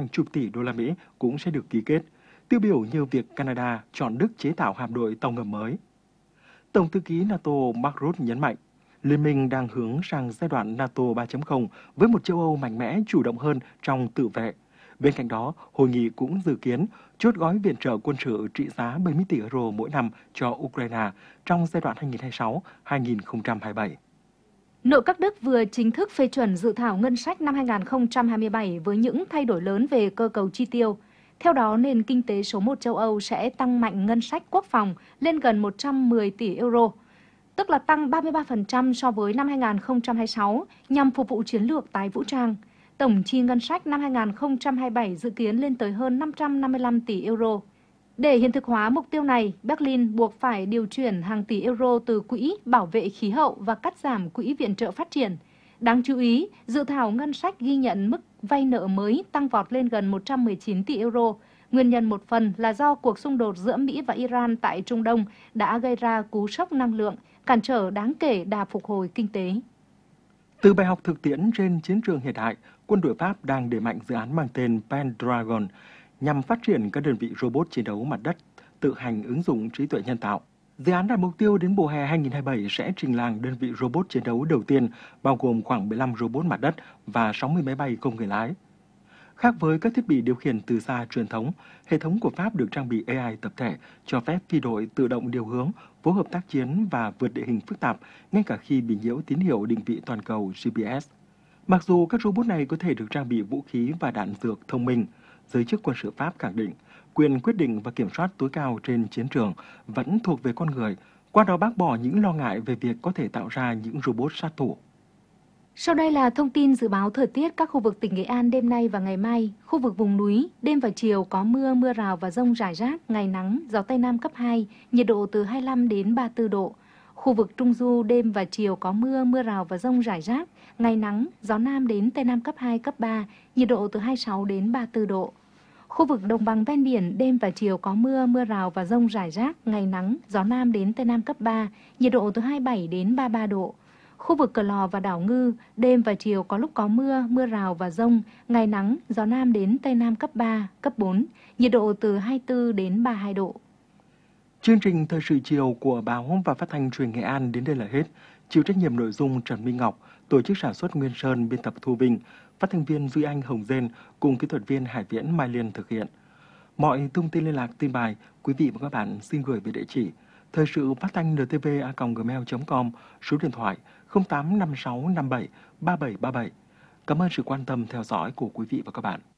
hàng chục tỷ đô la Mỹ cũng sẽ được ký kết, tiêu biểu như việc Canada chọn Đức chế tạo hạm đội tàu ngầm mới. Tổng thư ký NATO Mark Rutte nhấn mạnh, Liên minh đang hướng sang giai đoạn NATO 3.0 với một châu Âu mạnh mẽ chủ động hơn trong tự vệ. Bên cạnh đó, hội nghị cũng dự kiến chốt gói viện trợ quân sự trị giá 70 tỷ euro mỗi năm cho Ukraine trong giai đoạn 2026-2027. Nội các Đức vừa chính thức phê chuẩn dự thảo ngân sách năm 2027 với những thay đổi lớn về cơ cấu chi tiêu. Theo đó, nền kinh tế số 1 châu Âu sẽ tăng mạnh ngân sách quốc phòng lên gần 110 tỷ euro, tức là tăng 33% so với năm 2026 nhằm phục vụ chiến lược tái vũ trang. Tổng chi ngân sách năm 2027 dự kiến lên tới hơn 555 tỷ euro. Để hiện thực hóa mục tiêu này, Berlin buộc phải điều chuyển hàng tỷ euro từ quỹ bảo vệ khí hậu và cắt giảm quỹ viện trợ phát triển. Đáng chú ý, dự thảo ngân sách ghi nhận mức vay nợ mới tăng vọt lên gần 119 tỷ euro. Nguyên nhân một phần là do cuộc xung đột giữa Mỹ và Iran tại Trung Đông đã gây ra cú sốc năng lượng, cản trở đáng kể đà phục hồi kinh tế. Từ bài học thực tiễn trên chiến trường hiện đại, quân đội Pháp đang đẩy mạnh dự án mang tên Pendragon nhằm phát triển các đơn vị robot chiến đấu mặt đất tự hành ứng dụng trí tuệ nhân tạo. Dự án đặt mục tiêu đến mùa hè 2027 sẽ trình làng đơn vị robot chiến đấu đầu tiên, bao gồm khoảng 15 robot mặt đất và 60 máy bay không người lái. Khác với các thiết bị điều khiển từ xa truyền thống, hệ thống của Pháp được trang bị AI tập thể, cho phép phi đội tự động điều hướng, phối hợp tác chiến và vượt địa hình phức tạp, ngay cả khi bị nhiễu tín hiệu định vị toàn cầu GPS. Mặc dù các robot này có thể được trang bị vũ khí và đạn dược thông minh, giới chức quân sự Pháp khẳng định quyền quyết định và kiểm soát tối cao trên chiến trường vẫn thuộc về con người, qua đó bác bỏ những lo ngại về việc có thể tạo ra những robot sát thủ. Sau đây là thông tin dự báo thời tiết các khu vực tỉnh Nghệ An đêm nay và ngày mai. Khu vực vùng núi, đêm và chiều có mưa, mưa rào và dông rải rác, ngày nắng, gió Tây Nam cấp 2, nhiệt độ từ 25 đến 34 độ. Khu vực Trung Du, đêm và chiều có mưa, mưa rào và dông rải rác, ngày nắng, gió Nam đến Tây Nam cấp 2, cấp 3, nhiệt độ từ 26 đến 34 độ. Khu vực đồng bằng ven biển, đêm và chiều có mưa, mưa rào và dông rải rác, ngày nắng, gió Nam đến Tây Nam cấp 3, nhiệt độ từ 27 đến 33 độ. Khu vực Cờ Lò và đảo Ngư, đêm và chiều có lúc có mưa, mưa rào và dông, ngày nắng, gió Nam đến Tây Nam cấp 3, cấp 4, nhiệt độ từ 24 đến 32 độ. Chương trình Thời sự chiều của Báo và Phát thanh Truyền Nghệ An đến đây là hết. Chịu trách nhiệm nội dung Trần Minh Ngọc, tổ chức sản xuất Nguyên Sơn, biên tập Thu Vinh, phát thanh viên Duy Anh Hồng Dên cùng kỹ thuật viên Hải Viễn Mai Liên thực hiện. Mọi thông tin liên lạc tin bài, quý vị và các bạn xin gửi về địa chỉ thời sự phát thanh ntv@gmail.com, số điện thoại 0856573737. Cảm ơn sự quan tâm theo dõi của quý vị và các bạn.